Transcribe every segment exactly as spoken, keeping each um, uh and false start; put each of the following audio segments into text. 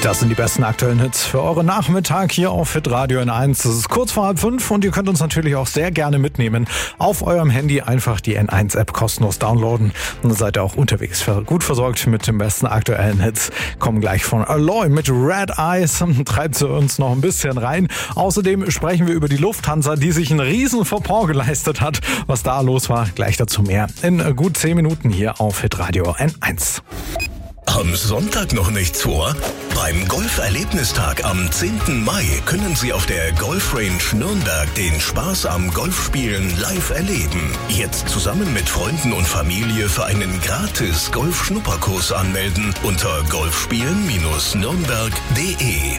Das sind die besten aktuellen Hits für euren Nachmittag hier auf Hitradio N eins. Es ist kurz vor halb fünf und ihr könnt uns natürlich auch sehr gerne mitnehmen. Auf eurem Handy einfach die N eins App kostenlos downloaden. Und dann seid ihr auch unterwegs gut versorgt mit den besten aktuellen Hits. Kommen gleich von Alloy mit Red Eyes. Treibt sie uns noch ein bisschen rein. Außerdem sprechen wir über die Lufthansa, die sich einen riesen Fauxpas geleistet hat. Was da los war, gleich dazu mehr. In gut zehn Minuten hier auf Hitradio N eins. Am Sonntag noch nichts vor? Beim Golferlebnistag am zehnten Mai können Sie auf der Golf Range Nürnberg den Spaß am Golfspielen live erleben. Jetzt zusammen mit Freunden und Familie für einen gratis Golf-Schnupperkurs anmelden unter golfspielen Nürnberg punkt de.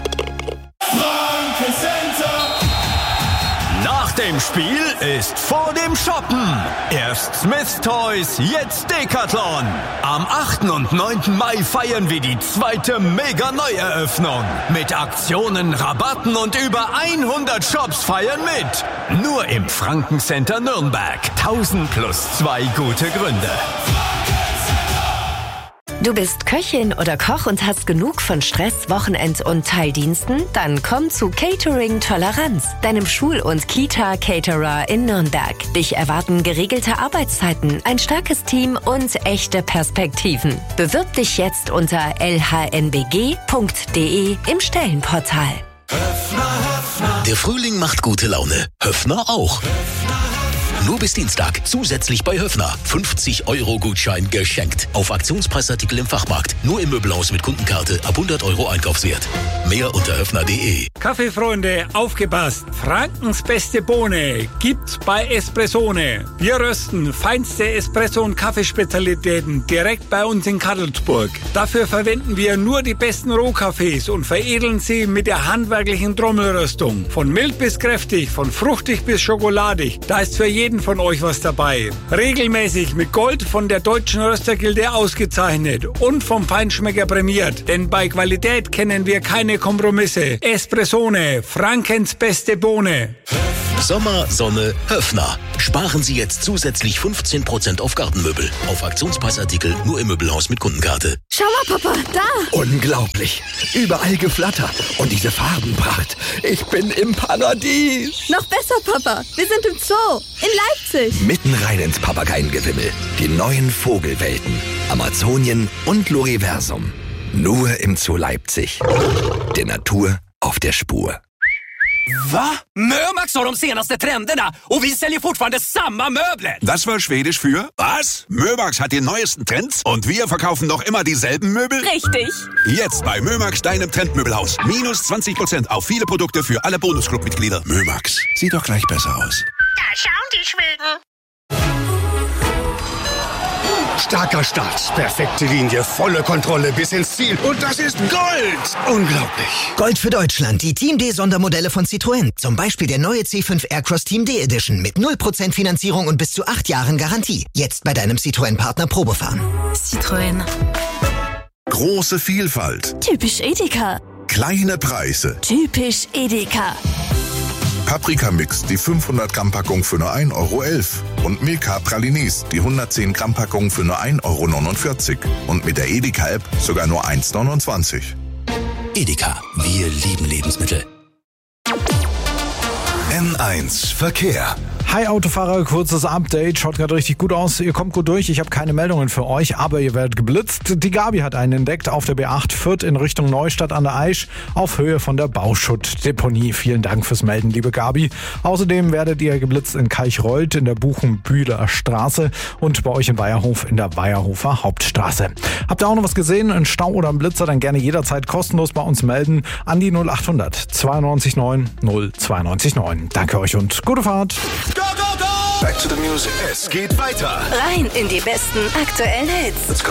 Nach dem Spiel ist vor dem Shoppen. Erst Smith Toys, jetzt Decathlon. Am achten und neunten Mai feiern wir die zweite Mega-Neueröffnung. Mit Aktionen, Rabatten und über hundert Shops feiern mit. Nur im Franken-Center Nürnberg. tausend plus zwei gute Gründe. Du bist Köchin oder Koch und hast genug von Stress, Wochenend- und Teildiensten? Dann komm zu Catering Toleranz, deinem Schul- und Kita-Caterer in Nürnberg. Dich erwarten geregelte Arbeitszeiten, ein starkes Team und echte Perspektiven. Bewirb dich jetzt unter l h n b g punkt de im Stellenportal. Der Frühling macht gute Laune. Höffner auch. Nur bis Dienstag zusätzlich bei Höffner. fünfzig Euro Gutschein geschenkt. Auf Aktionspreisartikel im Fachmarkt. Nur im Möbelhaus mit Kundenkarte ab hundert Euro Einkaufswert. Mehr unter höffner punkt de. Kaffeefreunde, aufgepasst! Frankens beste Bohne gibt's bei Espressone. Wir rösten feinste Espresso- und Kaffeespezialitäten direkt bei uns in Kadelsburg. Dafür verwenden wir nur die besten Rohkaffees und veredeln sie mit der handwerklichen Trommelröstung. Von mild bis kräftig, von fruchtig bis schokoladig. Da ist für jeden von euch was dabei. Regelmäßig mit Gold von der Deutschen Röstergilde ausgezeichnet und vom Feinschmecker prämiert. Denn bei Qualität kennen wir keine Kompromisse. Espressone, Frankens beste Bohne. Sommer, Sonne, Höffner. Sparen Sie jetzt zusätzlich fünfzehn Prozent auf Gartenmöbel. Auf Aktionspreisartikel nur im Möbelhaus mit Kundenkarte. Schau mal, Papa, da! Unglaublich. Überall Geflatter. Und diese Farbenpracht. Ich bin im Paradies. Noch besser, Papa. Wir sind im Zoo. In Leipzig. Mitten rein ins Papageiengewimmel. Die neuen Vogelwelten. Amazonien und Loriversum. Nur im Zoo Leipzig. Der Natur auf der Spur. Va? Mömax har de senaste trenderna och vi säljer fortfarande samma möbler. Das war schwedisch für was? Mömax hat die neuesten Trends und wir verkaufen noch immer dieselben Möbel? Richtig. Jetzt bei Mömax, deinem Trendmöbelhaus. Minus zwanzig Prozent auf viele Produkte für alle Bonusclub-Mitglieder. Mömax, sieht doch gleich besser aus. Da schauen die Schweden. Starker Start, perfekte Linie, volle Kontrolle bis ins Ziel. Und das ist Gold! Unglaublich. Gold für Deutschland, die Team D Sondermodelle von Citroën. Zum Beispiel der neue C fünf Aircross Team D Edition mit null Prozent Finanzierung und bis zu acht Jahren Garantie. Jetzt bei deinem Citroën-Partner Probefahren. Citroën. Große Vielfalt. Typisch Edeka. Kleine Preise. Typisch Edeka. Paprika-Mix, die fünfhundert Gramm Packung für nur ein Euro elf. Und Milka Pralinis, die hundertzehn Gramm Packung für nur ein Euro neunundvierzig. Und mit der Edeka-App sogar nur eins neunundzwanzig. Edeka, wir lieben Lebensmittel. N eins Verkehr. Hi Autofahrer, kurzes Update. Schaut gerade richtig gut aus. Ihr kommt gut durch. Ich habe keine Meldungen für euch, aber ihr werdet geblitzt. Die Gabi hat einen entdeckt auf der B acht Fürth in Richtung Neustadt an der Aisch auf Höhe von der Bauschuttdeponie. Vielen Dank fürs Melden, liebe Gabi. Außerdem werdet ihr geblitzt in Kalchreuth in der Buchenbühler Straße und bei euch in Weierhof in der Weierhofer Hauptstraße. Habt ihr auch noch was gesehen? Ein Stau oder ein Blitzer? Dann gerne jederzeit kostenlos bei uns melden an die null achthundert zweiundneunzig neun null zweiundneunzig neun. Danke euch und gute Fahrt. Go, go, go! Back to the music. Es geht weiter. Rein in die besten aktuellen Hits.